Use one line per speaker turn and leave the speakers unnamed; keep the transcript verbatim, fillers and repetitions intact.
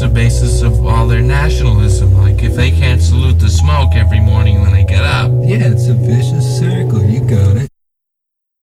the basis of all their nationalism. Like, if they can't salute the smoke every morning when they get up.
Yeah, it's a vicious